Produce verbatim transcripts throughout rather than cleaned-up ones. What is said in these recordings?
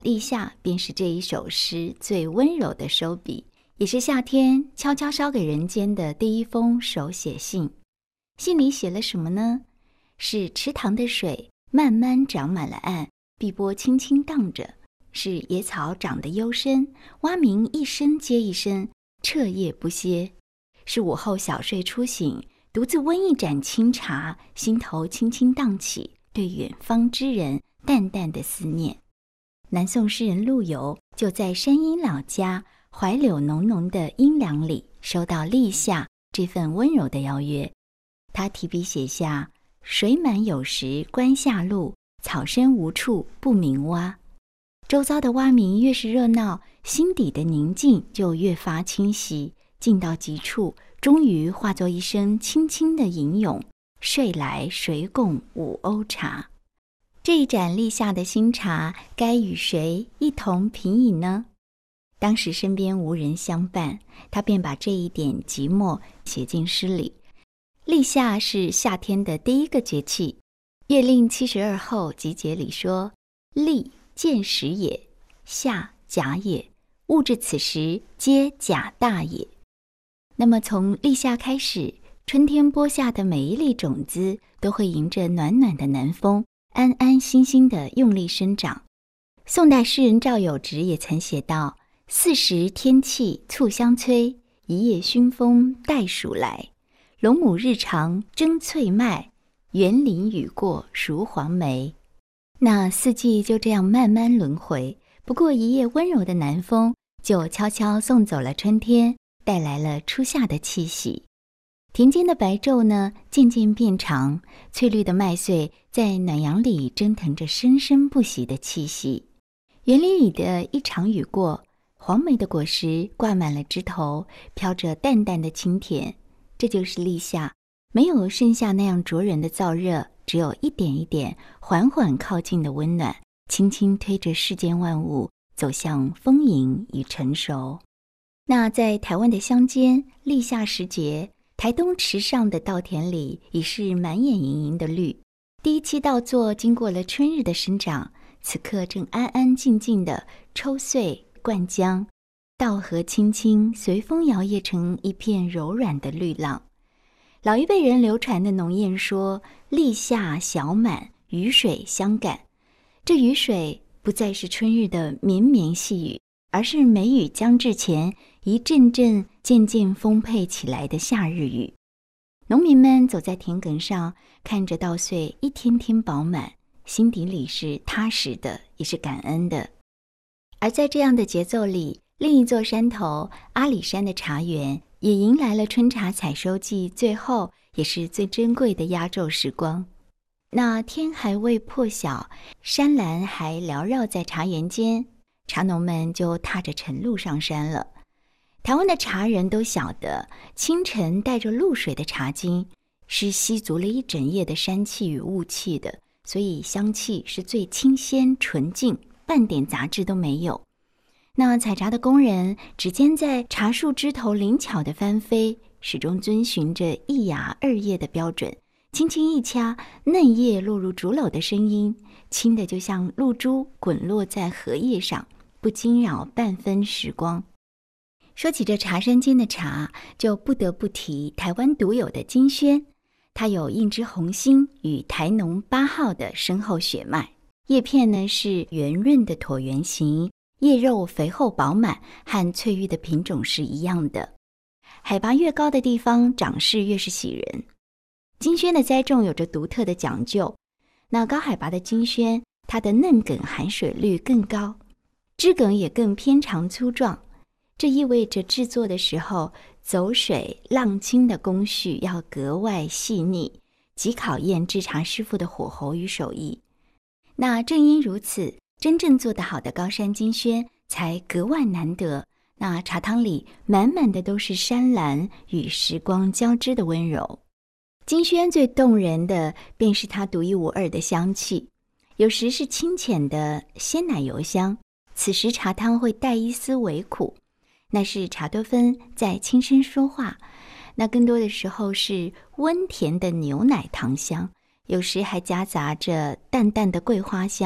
立夏便是这一首诗最温柔的收笔，也是夏天悄悄捎给人间的第一封手写信。信里写了什么呢？是池塘的水慢慢长满了岸，碧波轻轻荡着；是野草长得幽深，蛙鸣一声接一声，彻夜不歇；是午后小睡初醒，独自温一盏清茶，心头轻轻荡起对远方之人淡淡的思念。南宋诗人陆游就在山阴老家槐柳浓浓的阴凉里收到立夏这份温柔的邀约，他提笔写下水满有时关下路，草深无处不鸣蛙。周遭的蛙鸣越是热闹，心底的宁静就越发清晰，静到极处，终于化作一声轻轻的吟咏，睡来谁共五瓯茶。这一盏立夏的新茶该与谁一同品饮呢？当时身边无人相伴，他便把这一点寂寞写进诗里。立夏是夏天的第一个节气，月令七十二候集解里说：立见时也，夏甲也，物至此时皆甲大也。那么从立夏开始，春天播下的每一粒种子都会迎着暖暖的南风安安心心地用力生长。宋代诗人赵有直也曾写道：四时天气促相催，一夜熏风带暑来。龙母日长争翠麦，园林雨过熟黄梅。那四季就这样慢慢轮回，不过一夜温柔的南风就悄悄送走了春天，带来了初夏的气息。田间的白昼呢，渐渐变长，翠绿的麦穗在暖阳里蒸腾着生生不息的气息。园林里的一场雨过，黄梅的果实挂满了枝头，飘着淡淡的清甜。这就是立夏，没有盛夏那样灼人的燥热，只有一点一点缓缓靠近的温暖，轻轻推着世间万物走向丰盈与成熟。那在台湾的乡间，立夏时节，台东池上的稻田里已是满眼盈盈的绿。第一期稻作经过了春日的生长，此刻正安安静静的抽穗灌浆，稻禾青青，随风摇曳成一片柔软的绿浪。老一辈人流传的农谚说：立夏小满，雨水相赶。这雨水不再是春日的绵绵细雨，而是梅雨将至前一阵阵渐渐丰沛起来的夏日雨。农民们走在田埂上，看着稻穗一天天饱满，心底里是踏实的，也是感恩的。而在这样的节奏里，另一座山头阿里山的茶园也迎来了春茶采收季最后也是最珍贵的压轴时光。那天还未破晓，山岚还缭绕在茶园间，茶农们就踏着晨露上山了。台湾的茶人都晓得，清晨带着露水的茶茎是吸足了一整夜的山气与雾气的，所以香气是最清鲜纯净，半点杂质都没有。那采茶的工人指尖在茶树枝头灵巧地翻飞，始终遵循着一芽二叶的标准，轻轻一掐，嫩叶落入竹篓的声音，轻的就像露珠滚落在荷叶上，不惊扰半分时光。说起这茶山间的茶，就不得不提台湾独有的金萱，它有印支红心与台农八号的深厚血脉，叶片呢是圆润的椭圆形，叶肉肥厚饱满，和翠玉的品种是一样的。海拔越高的地方，长势越是喜人。金萱的栽种有着独特的讲究，那高海拔的金萱，它的嫩梗含水率更高，枝梗也更偏长粗壮。这意味着制作的时候，走水浪青的工序要格外细腻，极考验制茶师傅的火候与手艺。那正因如此，真正做得好的高山金萱才格外难得。那茶汤里满满的都是山岚与时光交织的温柔。金萱最动人的便是它独一无二的香气，有时是清浅的鲜奶油香，此时茶汤会带一丝微苦，那是茶多酚在轻声说话。那更多的时候是温甜的牛奶糖香，有时还夹杂着淡淡的桂花香，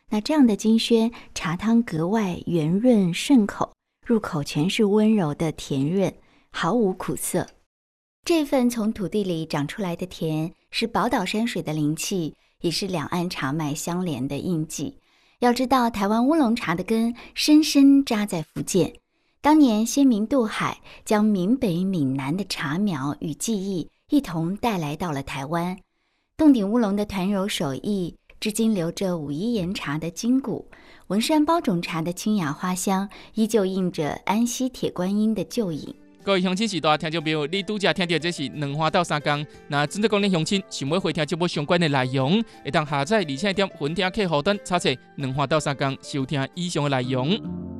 那这样的金萱茶汤格外圆润顺口，入口全是温柔的甜润，毫无苦涩。这份从土地里长出来的甜，是宝岛山水的灵气，也是两岸茶脉相连的印记。要知道，台湾乌龙茶的根深深扎在福建，当年先民渡海，将闽北闽南的茶苗与技艺一同带来到了台湾。洞顶乌龙的团揉手艺，至今留着武夷岩茶的筋骨，文山包种茶的清雅花香，依旧印着安溪铁观音的旧影。 各位乡亲时代听众朋友，你拄则听到这是两花到三工。那真正讲恁乡亲想要回听节目相关的内容，会当下载而且点分听客户端查册两花到三工收听以上的内容。